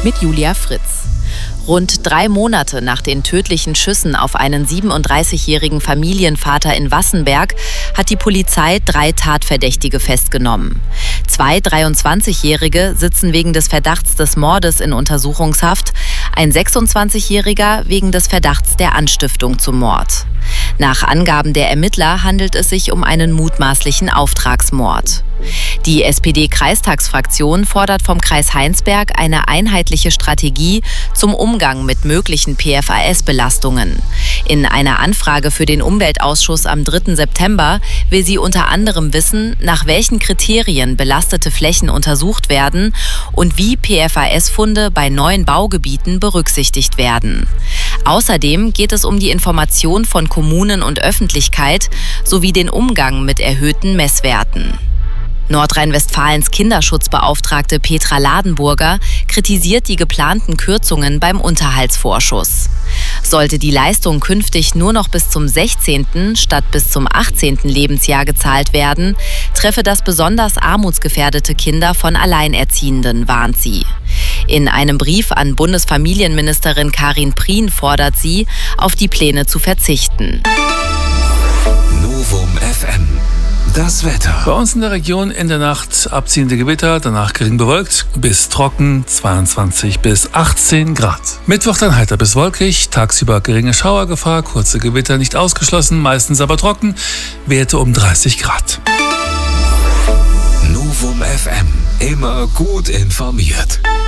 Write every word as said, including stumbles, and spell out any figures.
mit Julia Fritz. Rund drei Monate nach den tödlichen Schüssen auf einen siebenunddreißigjährigen Familienvater in Wassenberg hat die Polizei drei Tatverdächtige festgenommen. Zwei dreiundzwanzigjährige sitzen wegen des Verdachts des Mordes in Untersuchungshaft, ein sechsundzwanzigjähriger wegen des Verdachts der Anstiftung zum Mord. Nach Angaben der Ermittler handelt es sich um einen mutmaßlichen Auftragsmord. Die S P D-Kreistagsfraktion fordert vom Kreis Heinsberg eine einheitliche Strategie zum Umgang mit möglichen P F A S-Belastungen. In einer Anfrage für den Umweltausschuss am dritten September will sie unter anderem wissen, nach welchen Kriterien belastete Flächen untersucht werden und wie P F A S-Funde bei neuen Baugebieten berücksichtigt werden. Außerdem geht es um die Information von Kommunen und Öffentlichkeit sowie den Umgang mit erhöhten Messwerten. Nordrhein-Westfalens Kinderschutzbeauftragte Petra Ladenburger kritisiert die geplanten Kürzungen beim Unterhaltsvorschuss. Sollte die Leistung künftig nur noch bis zum sechzehnten statt bis zum achtzehnten Lebensjahr gezahlt werden, treffe das besonders armutsgefährdete Kinder von Alleinerziehenden, warnt sie. In einem Brief an Bundesfamilienministerin Karin Prien fordert sie, auf die Pläne zu verzichten. Novum F M. Das Wetter. Bei uns in der Region in der Nacht abziehende Gewitter, danach gering bewölkt, bis trocken, zweiundzwanzig bis achtzehn Grad. Mittwoch dann heiter bis wolkig, tagsüber geringe Schauergefahr, kurze Gewitter nicht ausgeschlossen, meistens aber trocken, Werte um dreißig Grad. Novum F M, immer gut informiert.